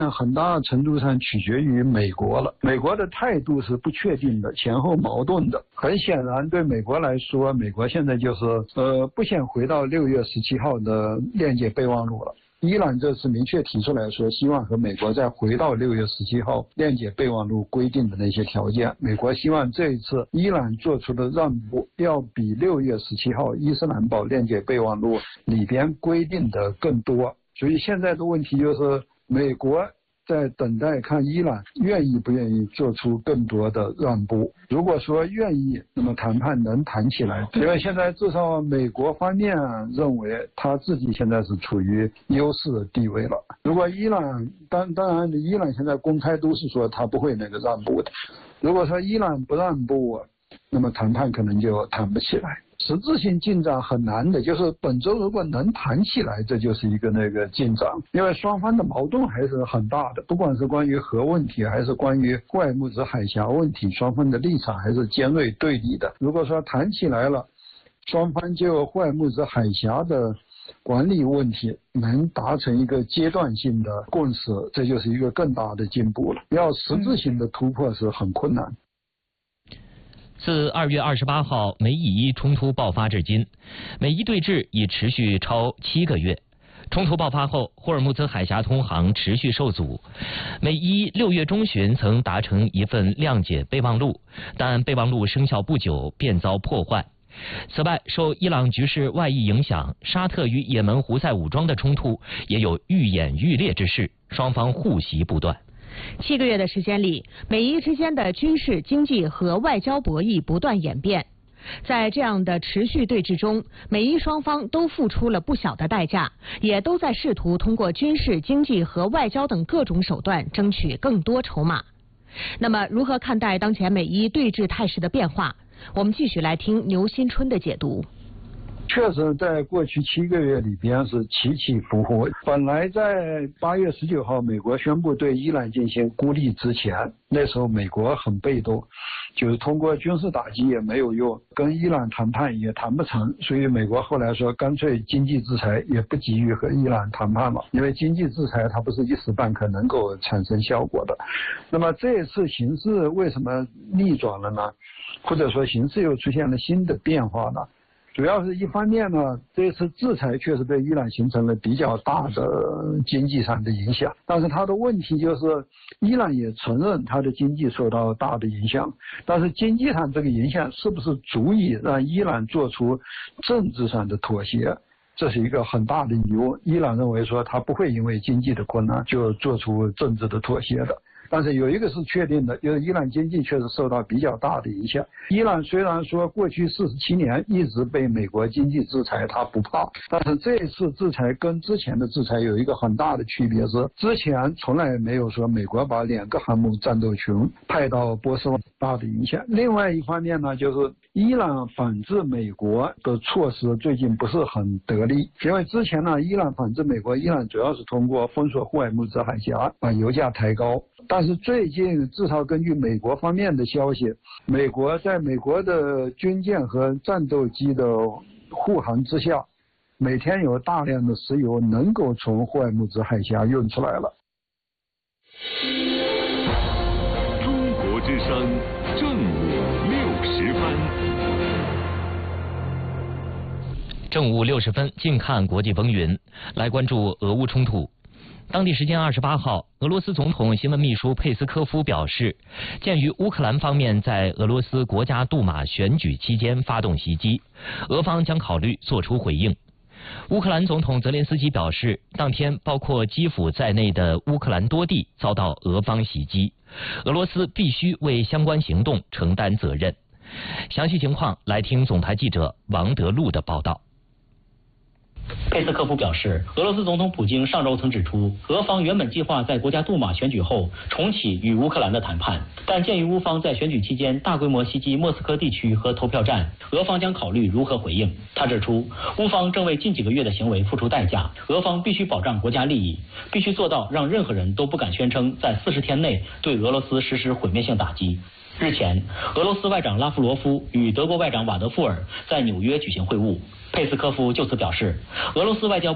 很大程度上取决于美国了。美国的态度是不确定的，前后矛盾的。很显然，对美国来说，美国现在就是不想回到6月17号的链接备忘录了。伊朗这次明确提出来说，希望和美国再回到6月17号链接备忘录规定的那些条件。美国希望这一次伊朗做出的让步要比6月17号伊斯兰堡链接备忘录里边规定的更多。所以现在的问题就是美国在等待看伊朗愿意不愿意做出更多的让步。如果说愿意，那么谈判能谈起来。因为现在至少美国方面认为他自己现在是处于优势的地位了。如果伊朗当然伊朗现在公开都是说他不会那个让步的。如果说伊朗不让步，那么谈判可能就谈不起来。实质性进展很难的，就是本周如果能谈起来，这就是一个进展。因为双方的矛盾还是很大的，不管是关于核问题，还是关于霍尔木兹海峡问题，双方的立场还是尖锐对立的。如果说谈起来了，双方就霍尔木兹海峡的管理问题能达成一个阶段性的共识，这就是一个更大的进步了。要实质性的突破是很困难。 自2月28号美以伊冲突爆发至今，美伊对峙已持续超7个月。冲突爆发后，霍尔木兹海峡通航持续受阻。美伊6月中旬曾达成一份谅解备忘录，但备忘录生效不久便遭破坏。此外，受伊朗局势外溢影响，沙特与也门胡塞武装的冲突也有愈演愈烈之势，双方互袭不断。 7个月的时间里，美伊之间的军事、经济和外交博弈不断演变。在这样的持续对峙中，美伊双方都付出了不小的代价，也都在试图通过军事、经济和外交等各种手段争取更多筹码。那么，如何看待当前美伊对峙态势的变化？我们继续来听牛新春的解读。 确实在过去7个月里边是起起伏伏。本来在8月19号美国宣布对伊朗进行孤立之前，那时候美国很被动，就是通过军事打击也没有用，跟伊朗谈判也谈不成，所以美国后来说干脆经济制裁，也不急于和伊朗谈判了，因为经济制裁它不是一时半刻能够产生效果的。那么这一次形势为什么逆转了呢？或者说形势又出现了新的变化呢？主要是一方面呢，这次制裁确实对伊朗形成了比较大的经济上的影响，但是它的问题就是伊朗也承认它的经济受到大的影响，但是经济上这个影响是不是足以让伊朗做出政治上的妥协，这是一个很大的疑问。伊朗认为说它不会因为经济的困难就做出政治的妥协的。但是有一个是确定的，就是伊朗经济确实受到比较大的影响。伊朗虽然说过去47年一直被美国经济制裁，它不怕，但是这一次制裁跟之前的制裁有一个很大的区别，是之前从来没有说美国把2个航母战斗群派到波斯湾，大的影响。另外一方面呢，就是伊朗反制美国的措施最近不是很得力，因为之前呢，伊朗反制美国，伊朗主要是通过封锁霍尔木兹海峡把油价抬高。但是最近至少根据美国方面的消息，美国在美国的军舰和战斗机的护航之下，每天有大量的石油能够从霍尔木兹海峡运出来了。 中国之声正午60分。 正午60分，近看国际风云，来关注俄乌冲突。当地时间28号，俄罗斯总统新闻秘书佩斯科夫表示，鉴于乌克兰方面在俄罗斯国家杜马选举期间发动袭击，俄方将考虑作出回应。乌克兰总统泽连斯基表示，当天包括基辅在内的乌克兰多地遭到俄方袭击，俄罗斯必须为相关行动承担责任。详细情况来听总台记者王德禄的报道。 佩斯科夫表示，俄罗斯总统普京上周曾指出，俄方原本计划在国家杜马选举后重启与乌克兰的谈判，但鉴于乌方在选举期间大规模袭击莫斯科地区和投票站，俄方将考虑如何回应。他指出，乌方正为近几个月的行为付出代价，俄方必须保障国家利益，必须做到让任何人都不敢宣称在40天内对俄罗斯实施毁灭性打击。日前，俄罗斯外长拉夫罗夫与德国外长瓦德富尔在纽约举行会晤。佩斯科夫就此表示，俄罗斯外交